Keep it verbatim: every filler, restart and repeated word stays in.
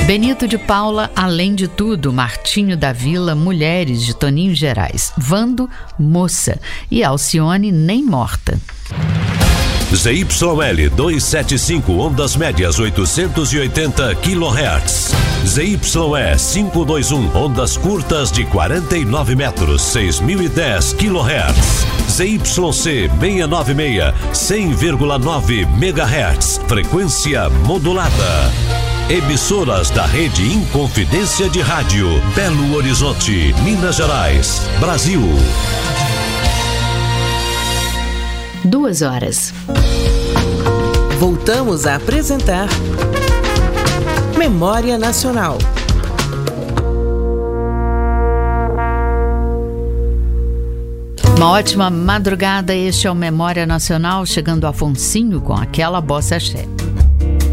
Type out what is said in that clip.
Benito de Paula, Além de Tudo, Martinho da Vila, Mulheres, de Toninho Gerais, Vando, Moça e Alcione, Nem Morta. Z Y L duzentos e setenta e cinco, ondas médias oitocentos e oitenta quilohertz. Z Y E quinhentos e vinte e um, ondas curtas de quarenta e nove metros, seis mil e dez quilohertz. Z Y C seiscentos e noventa e seis, cem vírgula nove megahertz, frequência modulada. Emissoras da Rede Inconfidência de Rádio, Belo Horizonte, Minas Gerais, Brasil. Duas horas. Voltamos a apresentar Memória Nacional. Uma ótima madrugada, este é o Memória Nacional, chegando Afonsinho com aquela bossa axé.